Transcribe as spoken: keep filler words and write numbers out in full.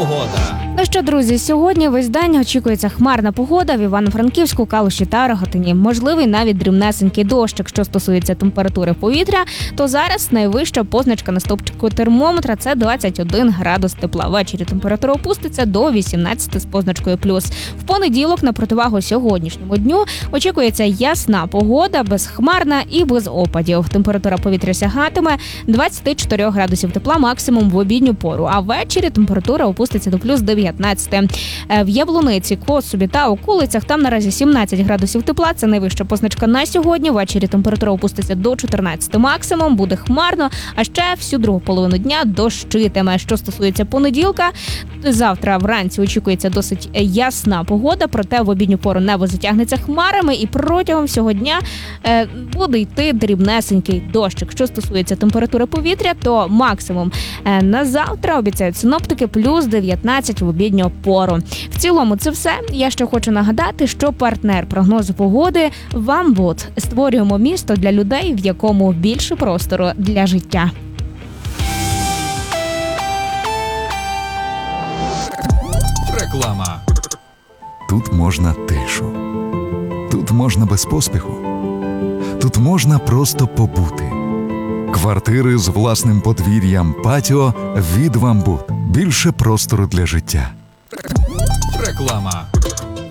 погода. Ну що, друзі, сьогодні весь день очікується хмарна погода в Івано-Франківську, Калуші та Рогатині. Можливий навіть дрібнесенький дощ. Якщо стосується температури повітря, то зараз найвища позначка на стовпчику термометра – це двадцять один градус тепла. Ввечері температура опуститься до вісімнадцяти з позначкою плюс. В понеділок, на противагу сьогоднішньому дню, очікується ясна погода, безхмарна і без опадів. Температура повітря сягатиме двадцять чотири градусів тепла максимум в обідню пору, а ввечері температура опуститься до плюс дев'ятнадцяти. В Яблуниці, Косові та околицях там наразі сімнадцять градусів тепла. Це найвища позначка на сьогодні. Ввечері температура опуститься до чотирнадцяти максимум, буде хмарно, а ще всю другу половину дня дощитиме. Що стосується понеділка, завтра вранці очікується досить ясна погода, проте в обідню пору небо затягнеться хмарами і протягом всього дня е, буде йти дрібнесенький дощик. Що стосується температури повітря, то максимум е, на завтра обіцяють синоптики плюс дев'ятнадцять в обідню пору. В цілому це все. Я ще хочу нагадати, що партнер прогнозу погоди «Вамбуд». Створюємо місто для людей, в якому більше простору для життя. Реклама. Тут можна тишу. Тут можна без поспіху. Тут можна просто побути. Квартири з власним подвір'ям, патіо від «Вамбуд». Більше простору для життя. Реклама.